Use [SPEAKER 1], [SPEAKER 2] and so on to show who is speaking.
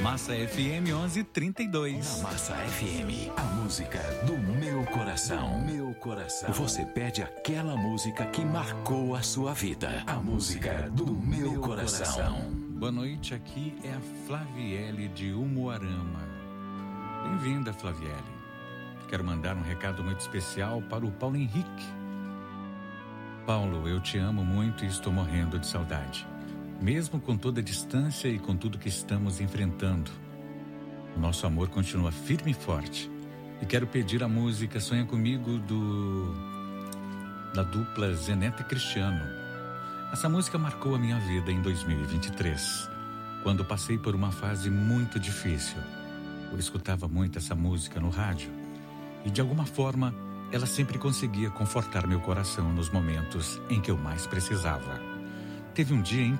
[SPEAKER 1] Massa FM 1132.
[SPEAKER 2] Na Massa FM, a música do meu coração. Meu coração. Você pede aquela música que marcou a sua vida. A música do meu coração.
[SPEAKER 1] Boa noite, aqui é a Flaviele de Umuarama. Bem-vinda, Flaviele. Quero mandar um recado muito especial para o Paulo Henrique. Paulo, eu te amo muito e estou morrendo de saudade. Mesmo com toda a distância e com tudo que estamos enfrentando, o nosso amor continua firme e forte. E quero pedir a música Sonha Comigo da dupla Zeneta Cristiano. Essa música marcou a minha vida em 2023, quando passei por uma fase muito difícil. Eu escutava muito essa música no rádio e, de alguma forma, ela sempre conseguia confortar meu coração nos momentos em que eu mais precisava. Teve um dia